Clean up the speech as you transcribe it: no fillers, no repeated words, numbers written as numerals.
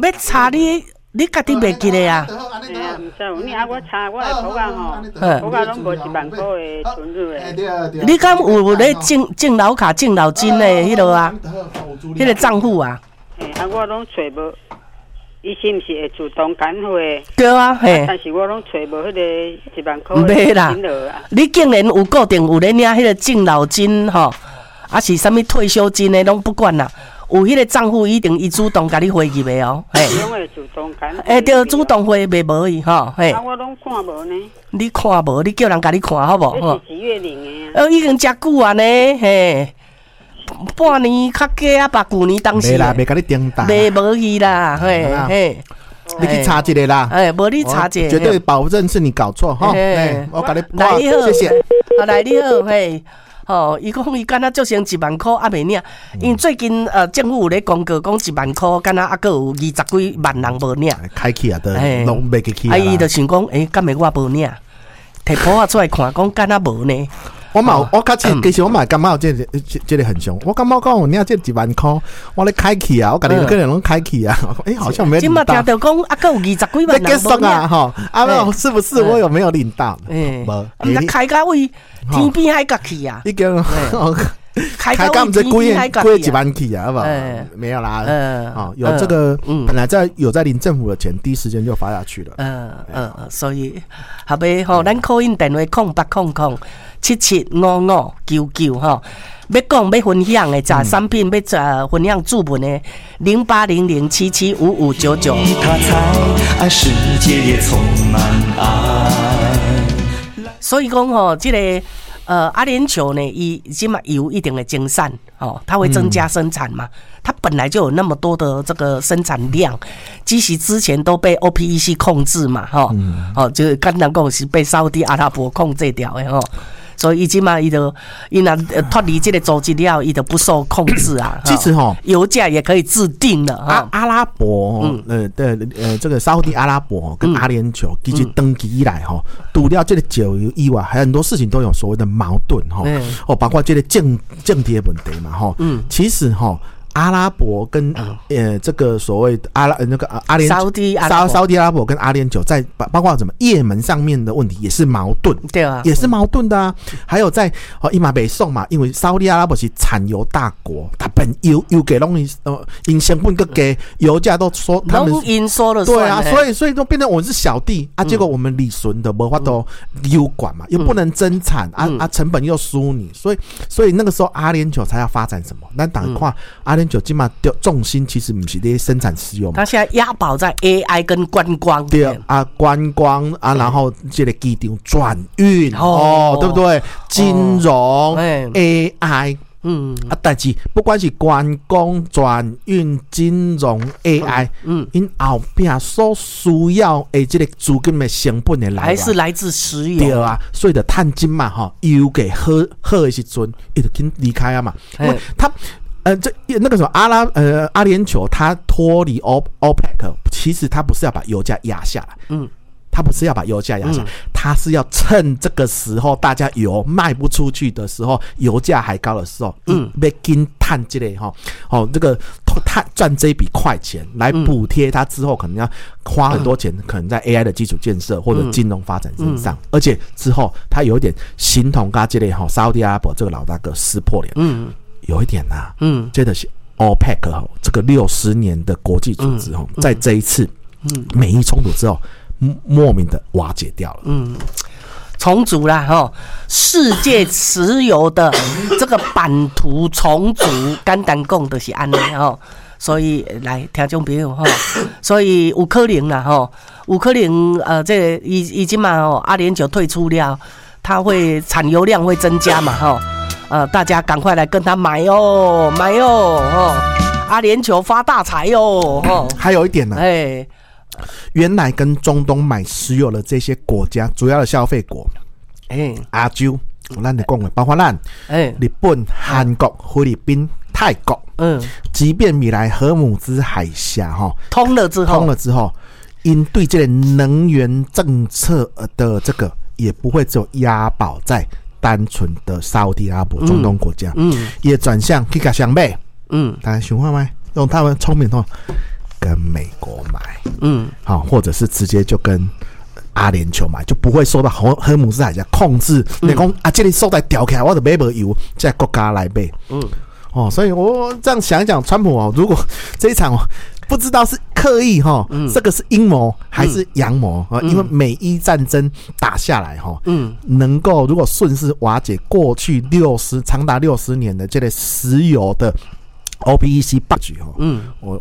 要查你家己袂记得啊？ 唔知有你我查我的簿啊吼，簿啊拢无1万块的存入的。 你敢有咧敬老卡、敬老金的迄落啊？迄个账户啊？ 我拢找无。伊是毋是会自动减费？ 对啊，嘿。 但是我拢找无迄个1万块的金额啊。 你竟然有固定有咧领迄个敬老金吼，啊是啥物退休金的拢不管啦。有迄个账户一定伊主动甲你汇入的哦，嘿。 拢会自动减。 对，主动汇袂无伊吼，嘿。 我拢看无呢。 你看无？你叫人甲你看好无？ 这是几月领的啊？ 已经真久啊呢，嘿。半年较加啊，把旧年当时。 袂啦，袂甲你叮当。 袂无去啦，嘿嘿。 你去查一个啦。 无你查一个。 绝对保证是你搞错哈。我甲你来你好， 谢谢。 来你好，嘿。伊讲伊敢若足成1万块还袂领，因为最近政府有咧公告讲1万块，敢若还佫有20几万人无领。 开起啊，都拢袂记起啊。 伊就想讲，敢会我无领？摕簿仔出来看，讲敢若无呢？ 我较其实我嘛感觉这个很凶。我感觉讲我领这1万块，我咧开起啊，我家己个人拢开起啊。好像没有领到。 今嘛听到讲佫有20几万人无领啊，哈，是不是我有没有领到？ 无，那开到位天边海角去啊！ 已经开到这贵1万去啊，好不好？没有啦，有这个本来有在领政府的钱，第一时间就发下去了。 所以后尾吼，咱call in电话0800775599吼，要讲要分享的杂产品，要分享注文的0800775599。他才爱世界也充满爱。所以讲吼，这个。阿联酋呢，伊今嘛有一定的增产哦，它会增加生产嘛。它本来就有那么多的这个生产量，即使之前都被 OPEC 控制嘛，就是刚才讲是被沙特阿拉伯控制掉的吼。所以今嘛伊若脱离这个组织了，伊就不受控制啊。 其实油价也可以制定了哈。 阿拉伯这个沙特阿拉伯跟阿联酋其实登基以来除了这个石油以外，还有很多事情都有所谓的矛盾包括这个政治的问题嘛其实阿拉伯跟这个所谓阿联沙特阿拉伯跟阿联酋在包括什么也门上面的问题也是矛盾， 对啊， 也是矛盾的啊。还有在伊嘛北宋嘛，因为沙特阿拉伯是产油大国，他本油给拢因成本个给油价都说他们因说了算， 对啊，所以就变成我们是小弟啊，结果我们理顺的没法都油管嘛，又不能增产成本又输你，所以那个时候阿联酋才要发展什么？那等看阿联酋今嘛重心其实不是在生产石油嘛， 他现在押宝在 AI 跟观光， 对啊，观光啊，然后这个机场转运对不对？金融 AI。但是不管是观光、转运、金融、AI，因后边所需要的这个资金的成本的来源还是来自石油， 对啊，所以就碳金嘛，油给喝的时阵，伊就紧离开啊嘛，因为他。那个什么阿联酋，它脱离 OPEC， 其实它不是要把油价压下来，它不是要把油价压下来，它是要趁这个时候大家油卖不出去的时候，油价还高的时候，要紧赚这类这个赚这一笔快钱来补贴它之后可能要花很多钱，可能在 AI 的基础建设或者金融发展身上，而且之后它有一点形同跟这类沙特阿拉伯这个老大哥撕破脸，有一点这个是 OPEC 这个60年的国际组织在这一次美伊冲突之后，莫名的瓦解掉了。 重组啦世界石油的这个版图重组，简单讲就是安尼所以来听众朋友所以有可能啦有可能这个已经嘛阿联酋退出了，它会产油量会增加嘛大家赶快来跟他买哦，阿联酋发大财哦还有一点呢，原来跟中东买石油的这些国家，主要的消费国，亚洲，咱就讲的，包括咱，日本、韩国、菲律宾、泰国，即便米莱荷姆兹海峡通了之后，因对这个能源政策的这个也不会只有押宝在单纯的沙特阿拉伯中东国家，也转向去甲相买，大家想看吗？用他们聪明跟美国买，好，或者是直接就跟阿联酋买，就不会受到荷姆斯海峡控制。你讲这里收在调起来，我就买不油，在国家来买。所以我这样想一讲，川普如果这一场不知道是刻意这个是阴谋还是阳谋因为美伊战争打下来能够如果顺势瓦解过去长达60年的这个石油的OPEC 布局